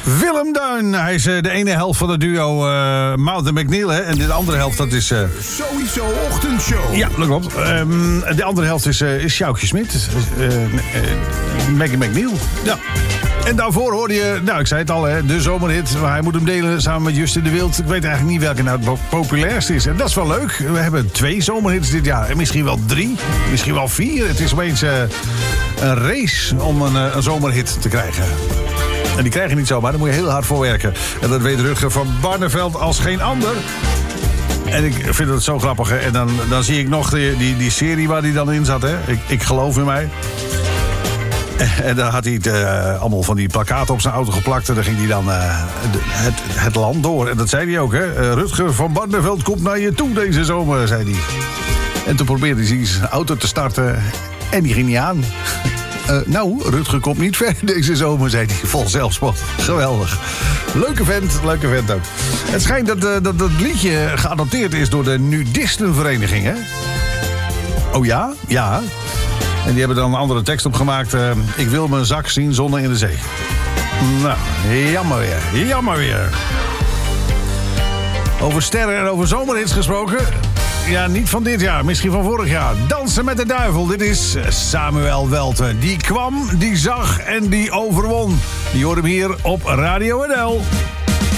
Willem Duin. Hij is de ene helft van het duo Mount en McNeil. Hè? En de andere helft, dat is... Sowieso ochtendshow. Ja, dat klopt. De andere helft is Sjoukje Smit. Maggie McNeil. Ja. En daarvoor hoorde je, nou ik zei het al, hè, de zomerhit. Hij moet hem delen samen met Justin de Wild. Ik weet eigenlijk niet welke nou het populairste is. En dat is wel leuk. We hebben 2 zomerhits dit jaar. En misschien wel 3. Misschien wel 4. Het is opeens een race om een zomerhit te krijgen. En die krijg je niet zomaar, daar moet je heel hard voor werken. En dat weet Rutger van Barneveld als geen ander. En ik vind het zo grappig. Hè? En dan zie ik nog die serie waar hij dan in zat. Hè? Ik geloof in mij. En daar had hij allemaal van die plakkaten op zijn auto geplakt. En dan ging hij dan het land door. En dat zei hij ook, hè. Rutger van Barneveld komt naar je toe deze zomer, zei hij. En toen probeerde hij zijn auto te starten. En die ging niet aan. Nou, Rutger komt niet ver deze zomer, zei hij vol zelfspot. Geweldig. Leuke vent ook. Het schijnt dat liedje geadopteerd is door de nudistenvereniging, hè? Oh ja? Ja. En die hebben dan een andere tekst opgemaakt. Ik wil mijn zak zien zonder in de zee. Nou, jammer weer. Over sterren en over zomerhits gesproken. Ja, niet van dit jaar, misschien van vorig jaar. Dansen met de duivel, dit is Samuel Welten. Die kwam, die zag en die overwon. Die hoort hem hier op Radio NL.